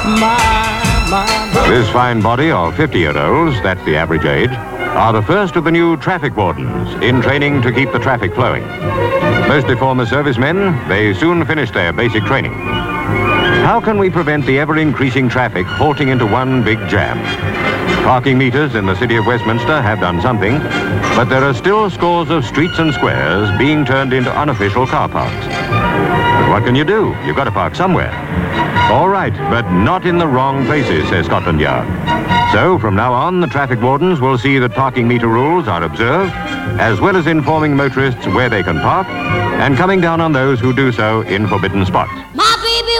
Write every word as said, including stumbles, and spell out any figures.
My, my, my. This fine body of fifty-year-olds, that's the average age, are the first of the new traffic wardens in training to keep the traffic flowing. Mostly former servicemen, they soon finish their basic training. How can we prevent the ever-increasing traffic halting into one big jam? Parking meters in the city of Westminster have done something, but there are still scores of streets and squares being turned into unofficial car parks. But what can you do? You've got to park somewhere. All right, but not in the wrong places, says Scotland Yard. So, from now on, the traffic wardens will see that parking meter rules are observed, as well as informing motorists where they can park, and coming down on those who do so in forbidden spots.